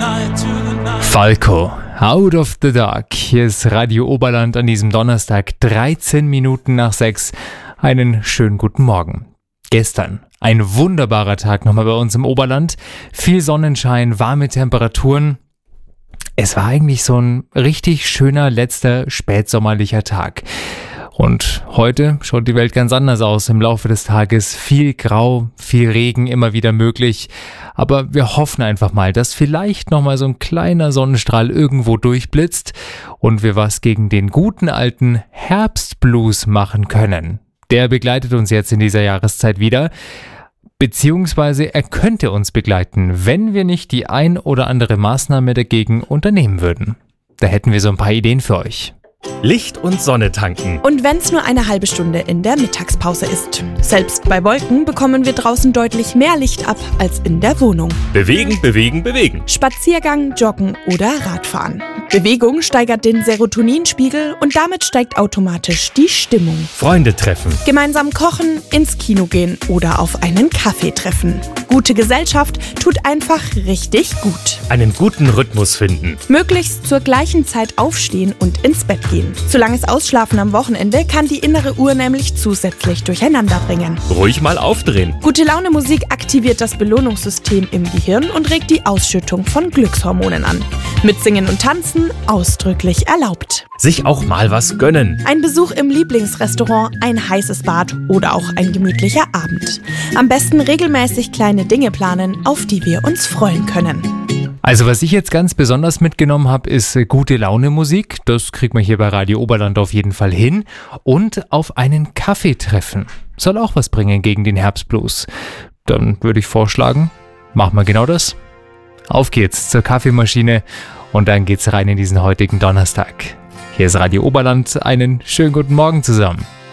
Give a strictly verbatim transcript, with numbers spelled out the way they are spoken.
Falco, Out of the Dark. Hier ist Radio Oberland an diesem Donnerstag, dreizehn Minuten nach sechs. Einen schönen guten Morgen. Gestern ein wunderbarer Tag nochmal bei uns im Oberland. Viel Sonnenschein, warme Temperaturen. Es war eigentlich so ein richtig schöner letzter spätsommerlicher Tag. Und heute schaut die Welt ganz anders aus im Laufe des Tages. Viel Grau, viel Regen immer wieder möglich. Aber wir hoffen einfach mal, dass vielleicht nochmal so ein kleiner Sonnenstrahl irgendwo durchblitzt und wir was gegen den guten alten Herbstblues machen können. Der begleitet uns jetzt in dieser Jahreszeit wieder. Beziehungsweise er könnte uns begleiten, wenn wir nicht die ein oder andere Maßnahme dagegen unternehmen würden. Da hätten wir so ein paar Ideen für euch. Licht und Sonne tanken. Und wenn es nur eine halbe Stunde in der Mittagspause ist. Selbst bei Wolken bekommen wir draußen deutlich mehr Licht ab als in der Wohnung. Bewegen, bewegen, bewegen. Spaziergang, Joggen oder Radfahren. Bewegung steigert den Serotoninspiegel und damit steigt automatisch die Stimmung. Freunde treffen. Gemeinsam kochen, ins Kino gehen oder auf einen Kaffee treffen. Gute Gesellschaft tut einfach richtig gut. Einen guten Rhythmus finden. Möglichst zur gleichen Zeit aufstehen und ins Bett gehen. Zu langes Ausschlafen am Wochenende kann die innere Uhr nämlich zusätzlich durcheinander bringen. Ruhig mal aufdrehen. Gute Laune Musik aktiviert das Belohnungssystem im Gehirn und regt die Ausschüttung von Glückshormonen an. Mitsingen und Tanzen ausdrücklich erlaubt. Sich auch mal was gönnen. Ein Besuch im Lieblingsrestaurant, ein heißes Bad oder auch ein gemütlicher Abend. Am besten regelmäßig kleine Dinge planen, auf die wir uns freuen können. Also was ich jetzt ganz besonders mitgenommen habe, ist gute Laune Musik. Das kriegt man hier bei Radio Oberland auf jeden Fall hin. Und auf einen Kaffee treffen. Soll auch was bringen gegen den Herbstblues. Dann würde ich vorschlagen, machen wir genau das. Auf geht's zur Kaffeemaschine und dann geht's rein in diesen heutigen Donnerstag. Hier ist Radio Oberland. Einen schönen guten Morgen zusammen.